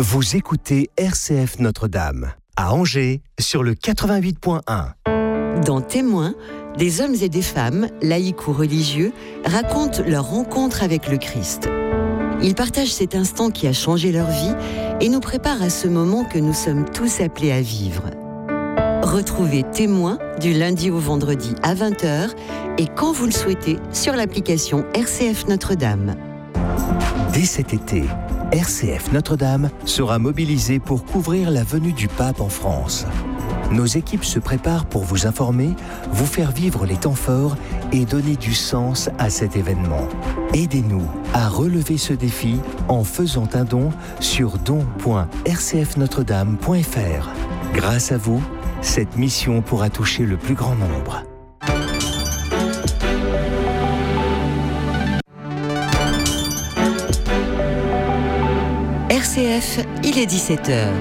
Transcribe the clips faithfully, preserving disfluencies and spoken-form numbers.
Vous écoutez R C F Notre-Dame, à Angers, sur le quatre-vingt-huit point un. Dans Témoins, des hommes et des femmes, laïcs ou religieux, racontent leur rencontre avec le Christ. Ils partagent cet instant qui a changé leur vie et nous préparent à ce moment que nous sommes tous appelés à vivre. Retrouvez Témoins du lundi au vendredi à vingt heures et quand vous le souhaitez sur l'application R C F Notre-Dame. Dès cet été, R C F Notre-Dame sera mobilisée pour couvrir la venue du pape en France. Nos équipes se préparent pour vous informer, vous faire vivre les temps forts et donner du sens à cet événement. Aidez-nous à relever ce défi en faisant un don sur don point r c f notre dame point f r. Grâce à vous, cette mission pourra toucher le plus grand nombre. R C F, il est dix-sept heures.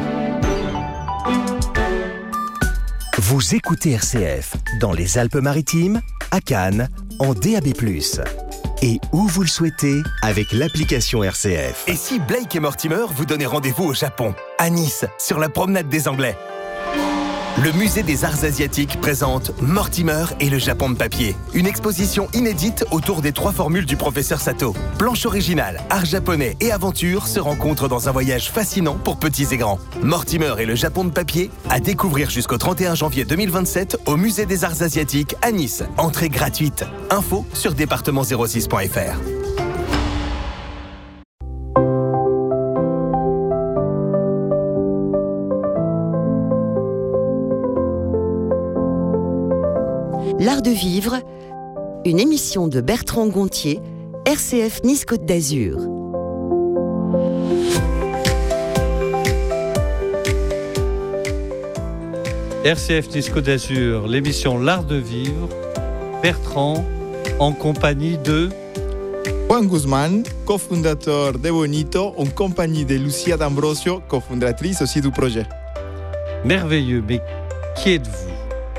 Vous écoutez R C F dans les Alpes-Maritimes, à Cannes, en D A B plus. Et où vous le souhaitez avec l'application R C F. Et si Blake et Mortimer vous donnaient rendez-vous au Japon, à Nice, sur la promenade des Anglais? Le musée des arts asiatiques présente Mortimer et le Japon de papier. Une exposition inédite autour des trois formules du professeur Sato. Planche originale, art japonais et aventure se rencontrent dans un voyage fascinant pour petits et grands. Mortimer et le Japon de papier, à découvrir jusqu'au trente et un janvier deux mille vingt-sept au musée des arts asiatiques à Nice. Entrée gratuite. Info sur département zéro six point f r. L'Art de vivre, une émission de Bertrand Gontier, R C F Nice-Côte d'Azur. R C F Nice-Côte d'Azur, l'émission L'Art de vivre, Bertrand, en compagnie de... Juan Guzman, cofondateur de Bonito, en compagnie de Lucia D'Ambrosio, cofondatrice aussi du projet. Merveilleux, mais qui êtes-vous?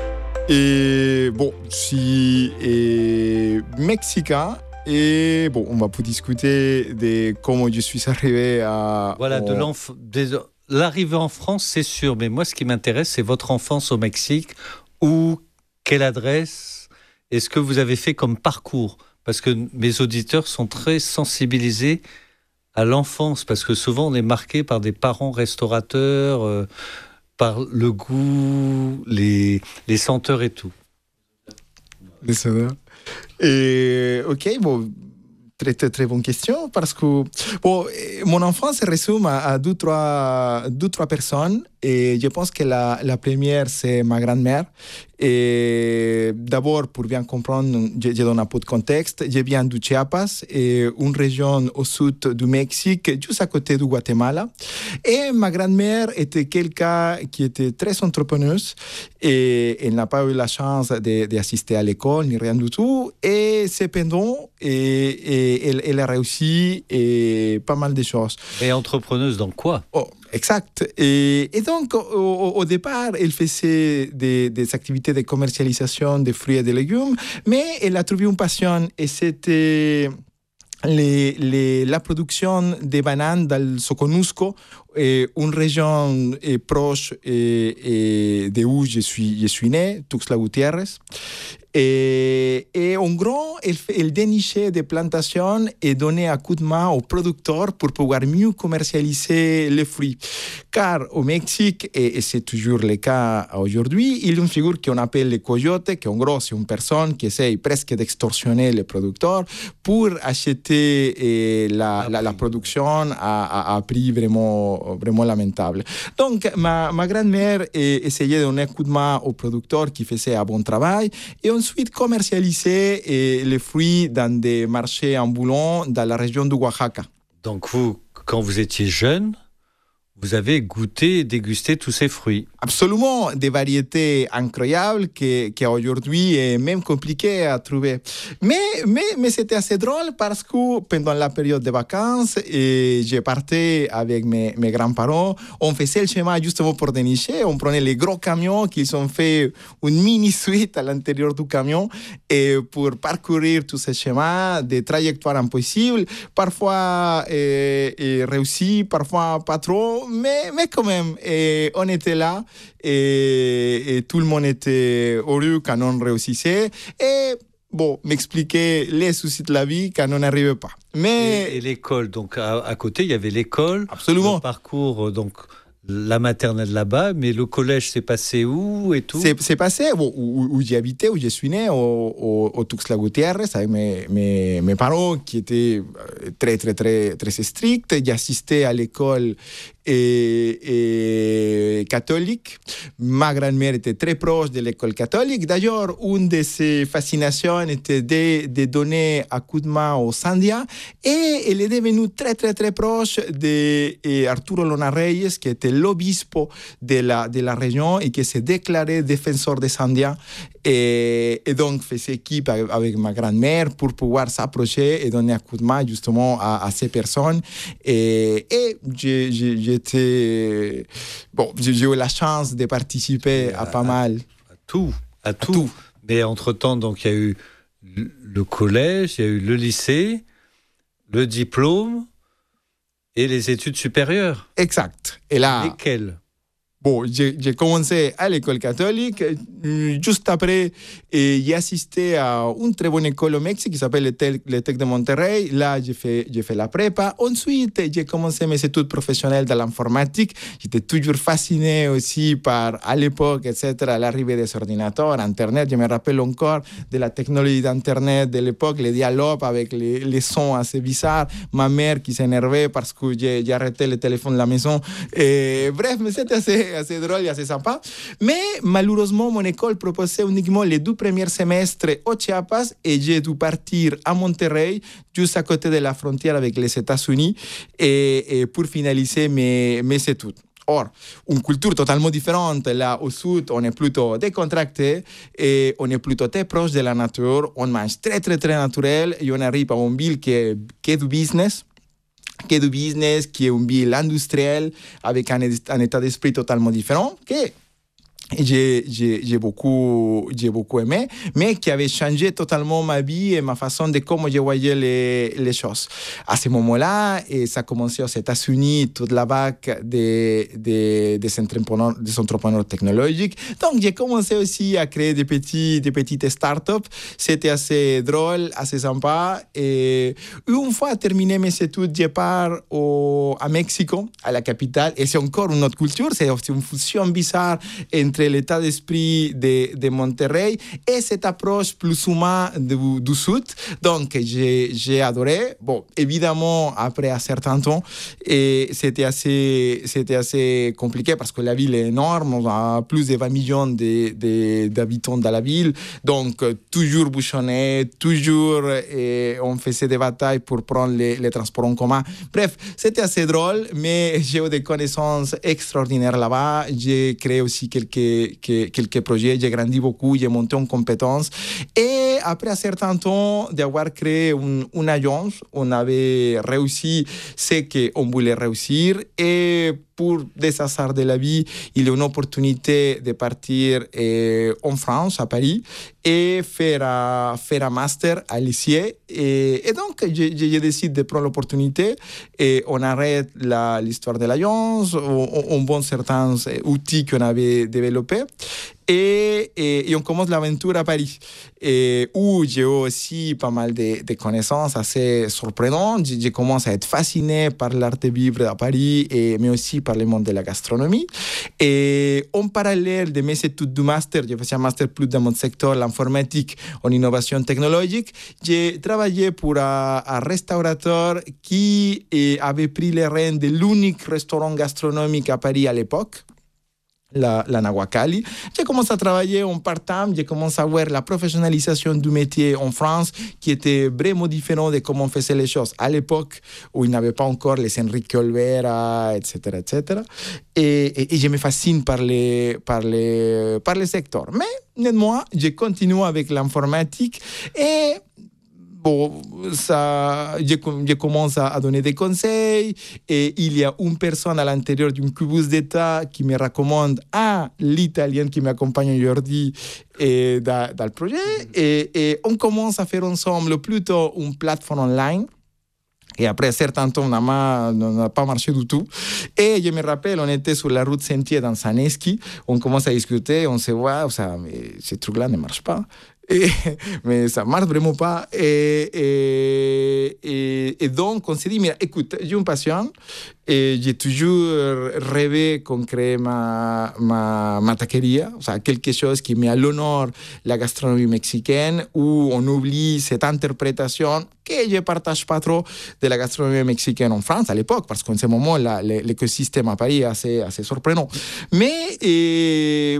Et bon, je suis et, mexicain et bon, on va pouvoir discuter de comment je suis arrivé à... Voilà, en... de l'enf... des... l'arrivée en France, c'est sûr, mais moi, ce qui m'intéresse, c'est votre enfance au Mexique. Où, quelle adresse, et ce que vous avez fait comme parcours? Parce que mes auditeurs sont très sensibilisés à l'enfance, parce que souvent, on est marqué par des parents restaurateurs... Euh, par le goût, les, les senteurs et tout. Les senteurs. Et, ok, bon, très, très, très bonne question, parce que bon, mon enfance se résume à, à deux, trois, deux, trois personnes, et je pense que la, la première, c'est ma grand-mère. Et d'abord, pour bien comprendre, je, je donne un peu de contexte. Je viens du Chiapas, et une région au sud du Mexique, juste à côté du Guatemala. Et ma grand-mère était quelqu'un qui était très entrepreneuse, et elle n'a pas eu la chance d'assister à l'école, ni rien du tout. Et cependant, et, et elle, elle a réussi et pas mal de choses. Et entrepreneuse dans quoi? Oh, exact. Et, et donc, au, au départ, elle faisait des, des activités de commercialisation de fruits et de légumes, mais elle a trouvé une passion et c'était les, les, la production des bananes dans le Soconusco, et une région est proche et, et de où je suis, je suis né, Tuxtla Gutiérrez. Et, et en gros, elle, elle dénichait des plantations et donnait un coup de main aux producteurs pour pouvoir mieux commercialiser les fruits. Car au Mexique, et, et c'est toujours le cas aujourd'hui, il y a une figure qu'on appelle le coyote, qui en gros c'est une personne qui essaye presque d'extorsionner les producteurs pour acheter eh, la, la, la production à, à, à prix vraiment, vraiment lamentable. Donc ma, ma grand-mère eh, essayait de donner un coup de main aux producteurs qui faisaient un bon travail, et on ensuite commercialiser eh, les fruits dans des marchés ambulants dans la région de Oaxaca. Donc vous, quand vous étiez jeune, vous avez goûté et dégusté tous ces fruits? Absolument, des variétés incroyables qui, qui aujourd'hui est même compliqué à trouver. Mais, mais, mais c'était assez drôle parce que pendant la période de vacances, et j'ai parti avec mes, mes grands-parents, on faisait le chemin justement pour dénicher, on prenait les gros camions qui ont fait une mini-suite à l'intérieur du camion et pour parcourir tous ces chemins, des trajectoires impossibles, parfois et, et réussi, parfois pas trop, mais, mais quand même, et on était là. Et, et tout le monde était heureux quand on réussissait. Et bon, m'expliquer les soucis de la vie quand on n'arrivait pas. Mais... Et, et l'école, donc à, à côté, il y avait l'école. Absolument. Le parcours, donc la maternelle là-bas, mais le collège s'est passé où et tout? C'est, c'est passé où, où, où j'ai habité, où je suis né, au, au, au Tuxtla Gutiérrez, avec mes, mes, mes parents qui étaient très, très, très, très stricts. J'ai assisté à l'école et, et catholique. Ma grand-mère était très proche de l'école catholique. D'ailleurs, une de ses fascinations était de, de donner un coup de main aux Indiens. Et elle est devenue très, très, très proche d'Arturo Lona Reyes, qui était l'obispo de la, de la région et qui s'est déclaré défenseur des Indiens. Et, et donc, faisait équipe avec, avec ma grand-mère pour pouvoir s'approcher et donner un coup de main justement à, à ces personnes. Et, et j'ai, j'ai, j'étais... Bon, j'ai, j'ai eu la chance de participer à, à pas mal. À tout, à, à tout. tout. Mais entre-temps, donc, il y a eu le collège, il y a eu le lycée, le diplôme et les études supérieures. Exact. Et là... Lesquelles? Bon, j'ai, j'ai commencé à l'école catholique. Juste après, et j'ai assisté à une très bonne école au Mexique qui s'appelle le Tec, le Tec de Monterrey. Là, j'ai fait, j'ai fait la prépa. Ensuite, j'ai commencé mes études professionnelles dans l'informatique. J'étais toujours fasciné aussi par, à l'époque, et cetera, l'arrivée des ordinateurs, Internet. Je me rappelle encore de la technologie d'Internet de l'époque, les dialogues avec les, les sons assez bizarres. Ma mère qui s'énervait parce que j'ai, j'ai arrêté le téléphone de la maison. Et, bref, mais c'était assez assez drôle et assez sympa. Mais malheureusement, mon école proposait uniquement les deux premiers semestres au Chiapas et j'ai dû partir à Monterrey, juste à côté de la frontière avec les États-Unis, et, et pour finaliser mes, mes études. Or, une culture totalement différente. Là, au sud, on est plutôt décontracté et on est plutôt très proche de la nature. On mange très, très, très naturel et on arrive à une ville qui est, qui est du business. qui est du business, qui est une ville industrielle, avec un, un état d'esprit totalement différent, que j'ai, j'ai, j'ai, beaucoup, j'ai beaucoup aimé, mais qui avait changé totalement ma vie et ma façon de comment je voyais les, les choses. À ce moment-là, et ça a commencé aux États-Unis, toute la vague des, des, des, entrepreneurs, des entrepreneurs technologiques. Donc, j'ai commencé aussi à créer des, petits, des petites startups. C'était assez drôle, assez sympa. Et une fois terminé mes études, je pars au, à Mexico, à la capitale. Et c'est encore une autre culture. C'est une fusion bizarre entre l'état d'esprit de, de Monterrey et cette approche plus humaine du, du sud. Donc, j'ai, j'ai adoré. Bon, évidemment, après un certain temps, et c'était assez, c'était assez compliqué parce que la ville est énorme. On a plus de vingt millions de, de, d'habitants dans la ville. Donc, toujours bouchonné, toujours, et on faisait des batailles pour prendre les, les transports en commun. Bref, c'était assez drôle, mais j'ai eu des connaissances extraordinaires là-bas. J'ai créé aussi quelques Que, quelques projets, j'ai grandi beaucoup, j'ai monté en compétences. Et après un certain temps d'avoir créé une, une agence, on avait réussi ce qu'on voulait réussir. Et pour des hasards de la vie, il y a une opportunité de partir eh, en France, à Paris, et faire, uh, faire un master à l'I C I E. Et, et donc, j'ai, j'ai décidé de prendre l'opportunité et on arrête la, l'histoire de l'agence, on, on vend certains outils qu'on avait développés. Et, et, et on commence l'aventure à Paris, et où j'ai aussi pas mal de, de connaissances assez surprenantes. Je, je commence à être fasciné par l'art de vivre à Paris, et, mais aussi par le monde de la gastronomie. Et en parallèle de mes études du master, je faisais un master plus dans mon secteur, l'informatique, en innovation technologique. J'ai travaillé pour un, un restaurateur qui avait pris les rênes de l'unique restaurant gastronomique à Paris à l'époque. la, la Nawakali. J'ai commencé à travailler en part-time, j'ai commencé à voir la professionnalisation du métier en France qui était vraiment différent de comment on faisait les choses à l'époque où il n'y avait pas encore les Enrique Olvera, et cetera, et cetera. Et, et, et je me fascine par les, par les, par les secteurs. Mais, moi, je continue avec l'informatique et bon, ça, je, je commence à donner des conseils et il y a une personne à l'intérieur d'un cubus d'État qui me recommande à l'Italien qui m'accompagne aujourd'hui et dans, dans le projet. Et, et on commence à faire ensemble plutôt une plateforme online. Et après un certain temps, on n'a pas marché du tout. Et je me rappelle, on était sur la route Sentier dans Saneski. On commence à discuter, on se voit, ça, mais ce truc-là ne marche pas. Et, mais ça ne marche vraiment pas. Et, et, et, et donc, on s'est dit, mais écoute, j'ai une passion et j'ai toujours rêvé qu'on crée ma, ma, ma taqueria, o sea, quelque chose qui met à l'honneur la gastronomie mexicaine, où on oublie cette interprétation que je ne partage pas trop de la gastronomie mexicaine en France à l'époque, parce qu'en ce moment, là, l'écosystème à Paris est assez, assez surprenant. Mais... Et,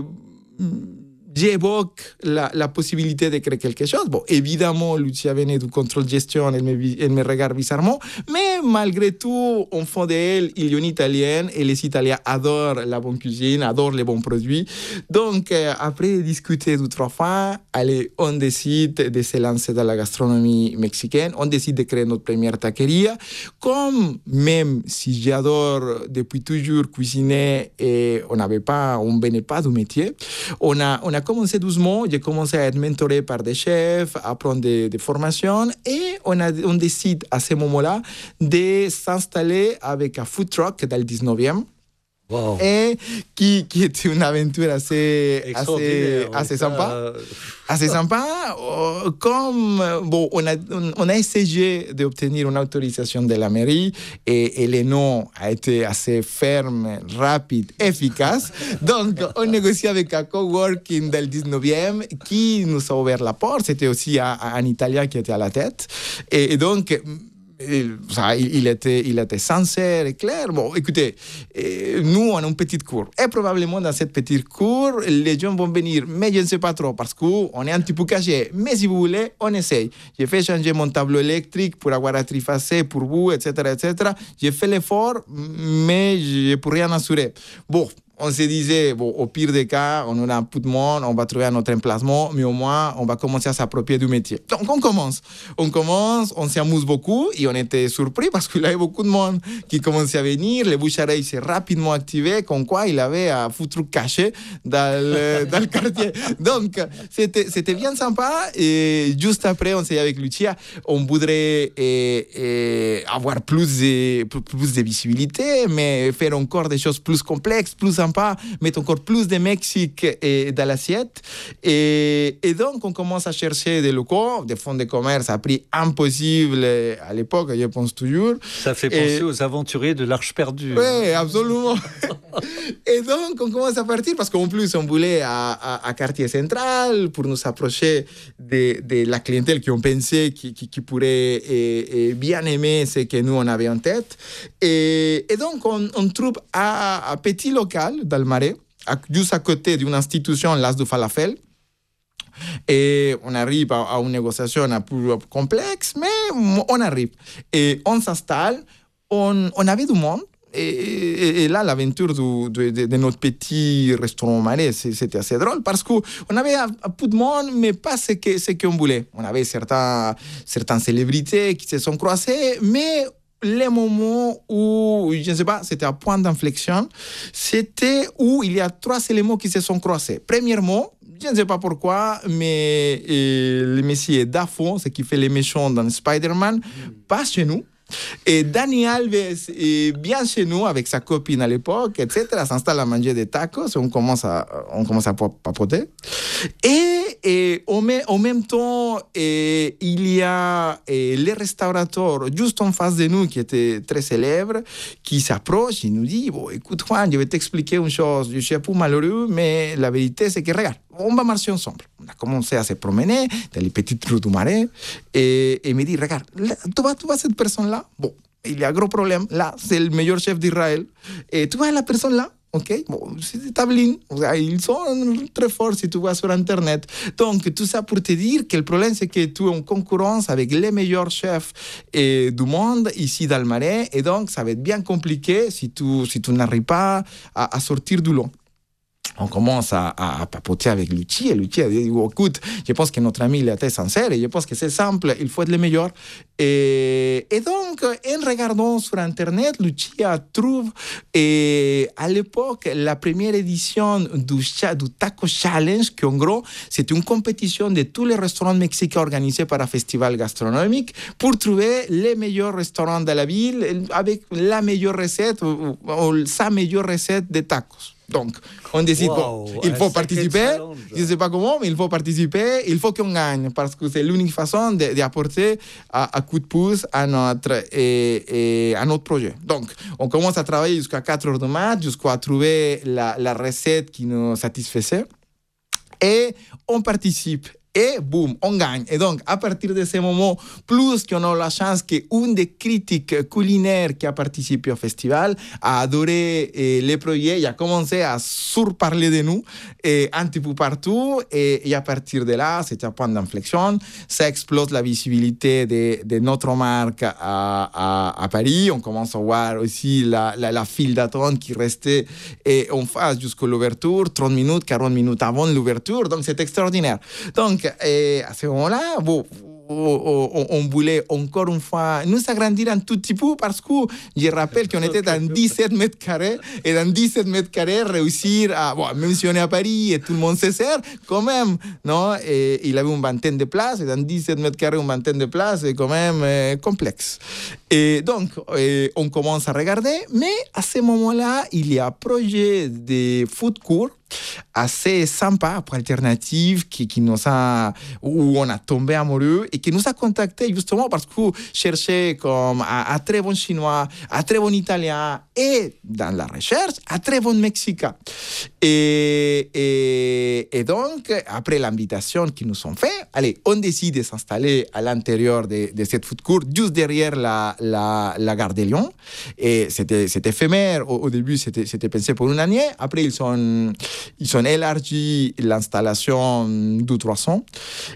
j'évoque la, la possibilité de créer quelque chose. Bon, évidemment, Lucia venait du contrôle gestion, elle me, elle me regarde bizarrement, mais malgré tout, au fond d'elle, il y a une Italienne, et les Italiens adorent la bonne cuisine, adorent les bons produits. Donc, euh, après discuter deux, trois fois, allez, on décide de se lancer dans la gastronomie mexicaine, on décide de créer notre première taqueria, comme même si j'adore depuis toujours cuisiner et on n'avait pas, on venait pas du métier, on a, on a commencé doucement, j'ai commencé à être mentoré par des chefs, à prendre des, des formations et on, a, on décide à ce moment-là de s'installer avec un food truck dans le dix-neuvième. Wow. Et qui, qui était une aventure assez, assez, assez sympa. Euh... Assez sympa. Comme, bon, on a, on a essayé d'obtenir une autorisation de la mairie et, et le nom a été assez ferme, rapide, efficace. Donc, on négocie avec un coworking del dix-neuvième qui nous a ouvert la porte. C'était aussi un, un Italien qui était à la tête. Et, et donc, Il, ça, il, était, il était sincère et clair. Bon, écoutez, nous, on a une petite cour. Et probablement, dans cette petite cour, les gens vont venir. Mais je ne sais pas trop, parce qu'on est un petit peu caché. Mais si vous voulez, on essaye. J'ai fait changer mon tableau électrique pour avoir un trifasé pour vous, et cetera, et cetera. J'ai fait l'effort, mais je ne peux rien assurer. Bon, on se disait, bon, au pire des cas, on aura un peu de monde, on va trouver un autre emplacement, mais au moins, on va commencer à s'approprier du métier. Donc, on commence. On commence, on s'amuse beaucoup et on était surpris parce qu'il y avait beaucoup de monde qui commençait à venir. Le bouche-à-oreille s'est rapidement activé, comme quoi il avait un fou truc caché dans le, dans le quartier. Donc, c'était, c'était bien sympa. Et juste après, on s'est dit avec Lucia, on voudrait et, et avoir plus de, plus de visibilité, mais faire encore des choses plus complexes, plus sympa, mettre encore plus de Mexique et, dans l'assiette. Et, et donc, on commence à chercher des locaux, des fonds de commerce à prix impossible à l'époque, je pense toujours. Ça fait penser et... aux aventuriers de l'Arche perdue. Oui, absolument. Et donc, on commence à partir parce qu'en plus, on voulait à, à, à quartier central pour nous approcher de, de la clientèle qui on pensait qui, qui, qui pourrait et, et bien aimer ce que nous, on avait en tête. Et, et donc, on, on trouve un, un petit local dans le Marais, juste à côté d'une institution, l'As du Falafel. Et on arrive à, à une négociation un peu complexe, mais on arrive. Et on s'installe, on, on avait du monde. Et, et, et là, l'aventure du, de, de, de notre petit restaurant Marais, c'était assez drôle parce qu'on avait un, un peu de monde, mais pas ce, que, ce qu'on voulait. On avait certains, certaines célébrités qui se sont croisées, mais les moments où, je ne sais pas, c'était un point d'inflexion, c'était où il y a trois éléments qui se sont croisés. Premièrement, je ne sais pas pourquoi, mais le monsieur Dafoe, ce qui fait les méchants dans Spider-Man, passe chez nous. Et Dani Alves est bien chez nous avec sa copine à l'époque, et cetera. S'installe à manger des tacos et on commence à, on commence à papoter. Et, et au, même, au même temps, et, il y a et, les restaurateurs juste en face de nous qui étaient très célèbres qui s'approchent et nous disent bon, écoute Juan, je vais t'expliquer une chose. Je suis un peu malheureux, mais la vérité c'est que regarde, on va marcher ensemble. On a commencé à se promener dans les petites rues du Marais et, et me dit regarde, tu vois, tu vois cette personne-là. Bon, il y a un gros problème. Là, c'est le meilleur chef d'Israël. Et tu vois la personne là, ok? Bon, c'est des tablines. Ils sont très forts si tu vois sur Internet. Donc, tout ça pour te dire que le problème, c'est que tu es en concurrence avec les meilleurs chefs et, du monde ici dans le Marais. Et donc, ça va être bien compliqué si tu, si tu n'arrives pas à, à sortir du lot. On commence à, à, à papoter avec Lucie, et Lucie a dit, écoute, je pense que notre ami il était sincère, et je pense que c'est simple, il faut être le meilleur. Et, et donc, en regardant sur Internet, Lucie trouve, et à l'époque, la première édition du, du Taco Challenge, qui en gros, c'est une compétition de tous les restaurants mexicains organisés par un festival gastronomique pour trouver les meilleurs restaurants de la ville avec la meilleure recette, ou, ou sa meilleure recette de tacos. Donc, on décide, wow, bon, il faut participer, je ne sais pas comment, mais il faut participer, il faut qu'on gagne, parce que c'est l'unique façon d'apporter un coup de pouce à notre, et, et à notre projet. Donc, on commence à travailler jusqu'à quatre heures du mat, jusqu'à trouver la, la recette qui nous satisfaisait, et on participe. Et boum, on gagne. Et donc, à partir de ce moment, plus qu'on a la chance qu'une des critiques culinaires qui a participé au festival a adoré eh, les projets, il a commencé à surparler de nous et un petit peu partout. Et, et à partir de là, c'était un point d'inflexion. Ça explose la visibilité de, de notre marque à, à, à Paris. On commence à voir aussi la, la, la file d'attente qui restait et en face jusqu'à l'ouverture, trente minutes, quarante minutes avant l'ouverture. Donc, c'est extraordinaire. Donc, et à ce moment-là, bon, on, on voulait encore une fois nous agrandir un tout petit peu parce que je rappelle qu'on était dans dix-sept mètres carrés et dans dix-sept mètres carrés, réussir à bon, mentionner à Paris et tout le monde se sert quand même, non? Et il avait une vingtaine de places et dans dix-sept mètres carrés, une vingtaine de places, c'est quand même euh, complexe. Et donc, euh, on commence à regarder, mais à ce moment-là, il y a un projet de food court assez sympa, pour alternative, qui, qui nous a, où on a tombé amoureux et qui nous a contacté justement parce que cherchait comme un, un très bon chinois, un très bon italien et dans la recherche, un très bon mexicain. Et, et, et donc, après l'invitation qu'ils nous ont fait, allez, on décide de s'installer à l'intérieur de, de cette food court, juste derrière la, la, la gare de Lyon. Et c'était, c'était éphémère. Au, au début, c'était, c'était pensé pour une année. Après, ils sont Ils ont élargi l'installation de trois ans.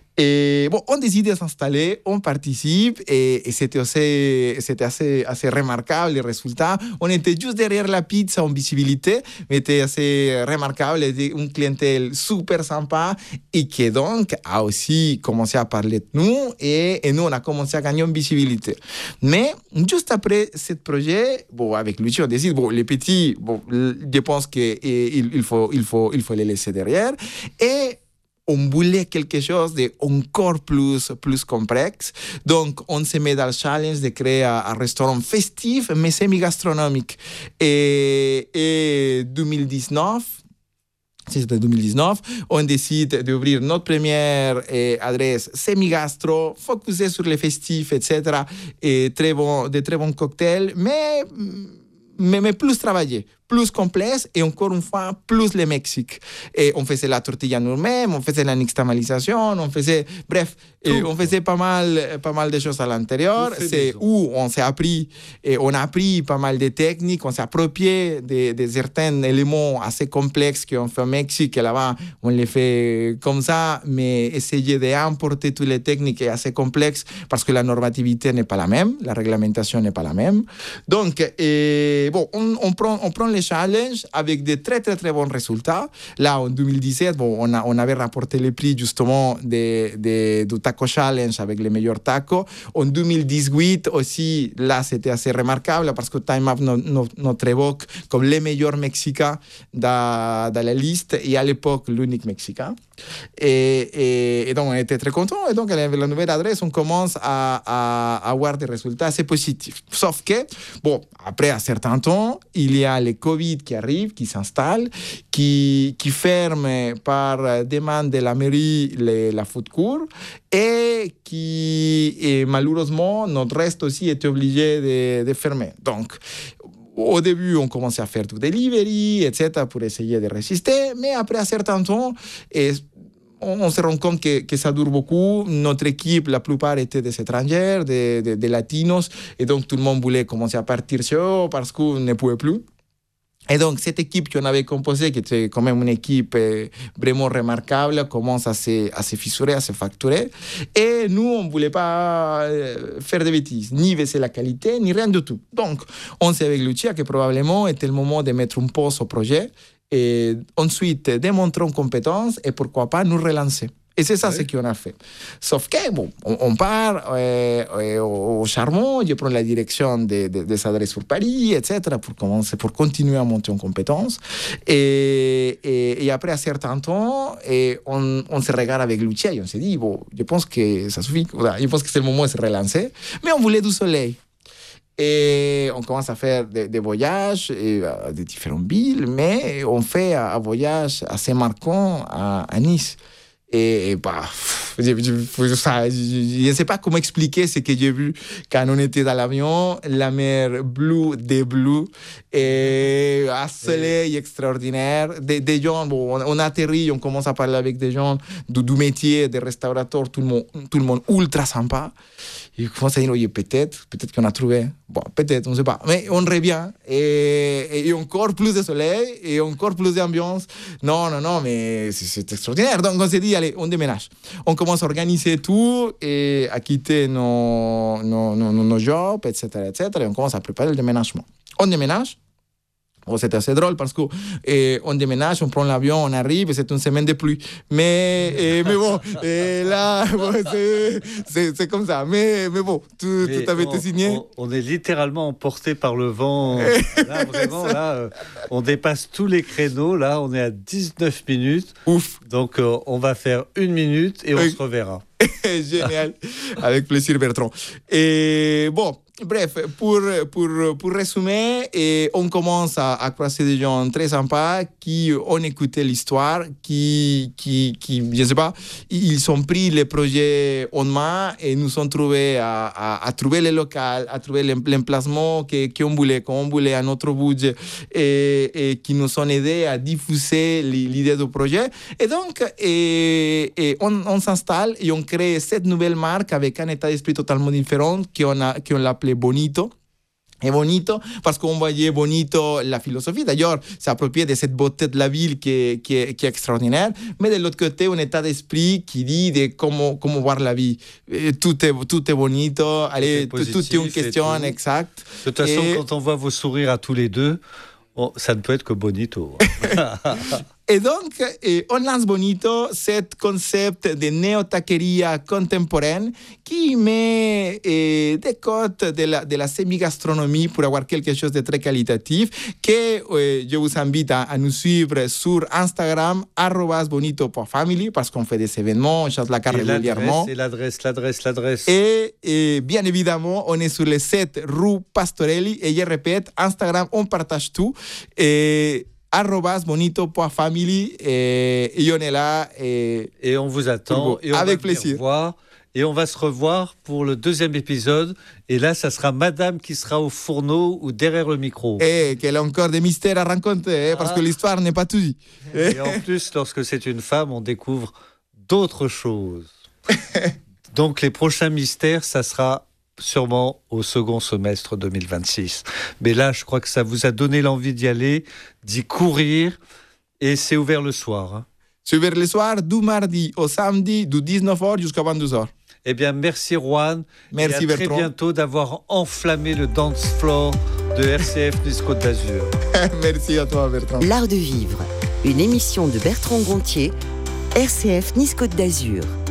Et bon, on décide de s'installer, on participe et, et c'était, assez, c'était assez, assez remarquable les résultats. On était juste derrière la pizza en visibilité, mais c'était assez remarquable, c'était une clientèle super sympa et qui donc a aussi commencé à parler de nous et, et nous on a commencé à gagner en visibilité. Mais juste après ce projet, bon, avec Lucie on décide, bon, les petits, bon, je pense qu'il il faut, il faut, il faut les laisser derrière et on voulait quelque chose d'encore plus, plus complexe. Donc, on se met dans le challenge de créer un, un restaurant festif, mais semi-gastronomique. Et, et deux mille dix-neuf, c'était deux mille dix-neuf, on décide d'ouvrir notre première eh, adresse semi-gastro, focusée sur les festifs, et cetera. Et très bon, de très bons cocktails, mais, mais, mais plus travaillés. Plus complexe et encore une fois, plus le Mexique. Et on faisait la tortilla nous-mêmes, on faisait la nixtamalisation, on faisait, bref, et on faisait pas mal, pas mal de choses à l'intérieur. C'est où on s'est appris, et on a appris pas mal de techniques, on s'est approprié de, de certains éléments assez complexes qu'on fait au Mexique, et là-bas, on les fait comme ça, mais essayer d'importer toutes les techniques est assez complexe parce que la normativité n'est pas la même, la réglementation n'est pas la même. Donc, et, bon, on, on prend, on prend les challenges avec de très, très, très bons résultats. Là, en deux mille dix-sept, bon, on, a, on avait rapporté les prix justement de, de, du Taco Challenge avec les meilleurs tacos. En deux mille dix-huit aussi, là, c'était assez remarquable parce que Time Up no, no, notre évoque comme les meilleurs Mexicains dans, dans la liste et à l'époque, l'unique Mexicain. Et, et, et donc, on était très contents. Et donc, avec la nouvelle adresse, on commence à, à, à avoir des résultats assez positifs. Sauf que, bon, après un certain temps, il y a les Covid qui arrive, qui s'installe, qui, qui ferme par demande de la mairie les, la food court et qui, et malheureusement, notre reste aussi était obligé de, de fermer. Donc, au début, on commençait à faire du delivery, et cetera, pour essayer de résister, mais après un certain temps, et on, on se rend compte que, que ça dure beaucoup. Notre équipe, la plupart étaient des étrangers, des, des, des latinos, et donc tout le monde voulait commencer à partir chez eux parce qu'on ne pouvait plus. Et donc, cette équipe qu'on avait composée, qui était quand même une équipe vraiment remarquable, commence à se, à se fissurer, à se fracturer. Et nous, on ne voulait pas faire de bêtises, ni baisser la qualité, ni rien du tout. Donc, on s'est avec Lucia que probablement était le moment de mettre une pause au projet et ensuite démontrer une compétence et pourquoi pas nous relancer. Et c'est ça oui. ce qu'on a fait. Sauf que, bon, on, on part euh, euh, au charbon, je prends la direction des de, de adresses sur Paris, et cetera, pour, commencer, pour continuer à monter en compétences. Et, et, et après, à un certain temps, et on, on se regarde avec Lucia et on s'est dit, bon, je pense que ça suffit, je pense que c'est le moment de se relancer. Mais on voulait du soleil. Et on commence à faire des, des voyages et, à des différentes villes, mais on fait un, un voyage assez marquant à, à Nice. Et, et bah, je ne sais pas comment expliquer ce que j'ai vu quand on était dans l'avion, la mer bleue des bleus, et un soleil extraordinaire. Des, des gens, bon, on atterrit, on commence à parler avec des gens du, du métier, des restaurateurs, tout le monde, tout le monde ultra sympa. Et on commence à dire, oui, peut-être, peut-être qu'on a trouvé. Bon, peut-être, on ne sait pas. Mais on revient et, et encore plus de soleil et encore plus d'ambiance. Non, non, non, mais c'est, c'est extraordinaire. Donc on s'est dit, allez, on déménage. On commence à organiser tout et à quitter nos, nos, nos, nos jobs, et cetera, et cetera. Et on commence à préparer le déménagement. On déménage. Bon, c'était assez drôle parce qu'on eh, déménage, on prend l'avion, on arrive et c'est une semaine de pluie. Mais, eh, mais bon, et là, bon, c'est, c'est, c'est comme ça. Mais, mais bon, tout, tout avait été signé. On, on est littéralement emporté par le vent. Là, vraiment, là, euh, on dépasse tous les créneaux. Là, on est à dix-neuf minutes. Ouf. Donc, euh, on va faire une minute et on oui. se reverra. Génial. Avec plaisir, Bertrand. Et bon. Bref, pour, pour, pour résumer, et on commence à, à croiser des gens très sympas qui ont écouté l'histoire, qui, qui, qui, je ne sais pas, ils ont pris les projets en main et nous ont trouvé à, à, à trouver le local, à trouver l'emplacement qu'on voulait, qu'on voulait à notre budget et, et qui nous ont aidés à diffuser l'idée du projet. Et donc, et, et on, on s'installe et on crée cette nouvelle marque avec un état d'esprit totalement différent qu'on a, qu'on l'a appelé Bonito. Et Bonito, parce qu'on voyait Bonito la philosophie. D'ailleurs, c'est approprié de cette beauté de la ville qui est, qui est, qui est extraordinaire. Mais de l'autre côté, un état d'esprit qui dit de comment, comment voir la vie. Tout est, tout est bonito. Allez, tout est, positif, tout est une question exacte. De toute façon, et... quand on voit vos sourires à tous les deux, oh, ça ne peut être que Bonito. Et donc, eh, on lance Bonito, cet concept de néo-taqueria contemporaine qui met eh, des codes de la, de la semi-gastronomie pour avoir quelque chose de très qualitatif, que eh, je vous invite à, à nous suivre sur Instagram, arrobas bonito point family, parce qu'on fait des événements, on change la carte régulièrement. Et l'adresse, l'adresse, l'adresse. Et, et bien évidemment, on est sur le sept rue Pastorelli, et je répète, Instagram, on partage tout. Et arrobas bonito point family et, et on est là et, et on vous attend et on avec va plaisir voir, et on va se revoir pour le deuxième épisode et là ça sera madame qui sera au fourneau ou derrière le micro et qu'elle a encore des mystères à raconter, ah. parce que l'histoire n'est pas tout dit et en plus lorsque c'est une femme on découvre d'autres choses. Donc les prochains mystères ça sera sûrement au second semestre deux mille vingt-six. Mais là, je crois que ça vous a donné l'envie d'y aller, d'y courir, et c'est ouvert le soir. Hein. C'est ouvert le soir, du mardi au samedi, du dix-neuf heures jusqu'à vingt-deux heures. Eh bien, merci Juan. Merci et à Bertrand. Très bientôt d'avoir enflammé le dance floor de R C F Nice Côte d'Azur. Merci à toi, Bertrand. L'art de vivre, une émission de Bertrand Gontier, R C F Nice Côte d'Azur.